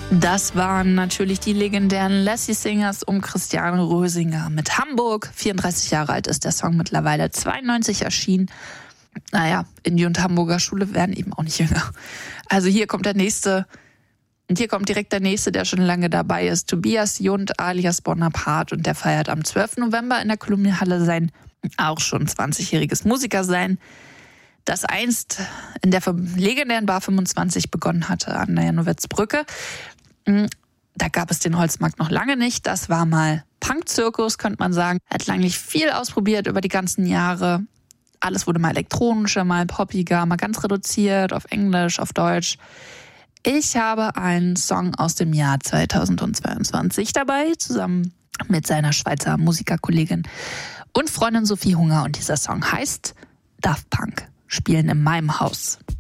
Das waren natürlich die legendären Lassie Singers um Christiane Rösinger mit Hamburg. 34 Jahre alt ist der Song mittlerweile, 92 erschienen. Naja, in die und Hamburger Schule werden eben auch nicht jünger. Also hier kommt der nächste. Und hier kommt direkt der nächste, der schon lange dabei ist. Tobias Jund alias Bonaparte. Und der feiert am 12. November in der Kolumnienhalle sein auch schon 20-jähriges Musikersein, das einst in der legendären Bar 25 begonnen hatte an der Janowitzbrücke. Da gab es den Holzmarkt noch lange nicht. Das war mal Punk-Zirkus, könnte man sagen. Er hat lange viel ausprobiert über die ganzen Jahre. Alles wurde mal elektronischer, mal poppiger, mal ganz reduziert auf Englisch, auf Deutsch. Ich habe einen Song aus dem Jahr 2022 dabei, zusammen mit seiner Schweizer Musikerkollegin und Freundin Sophie Hunger. Und dieser Song heißt Daft Punk, spielen in meinem Haus.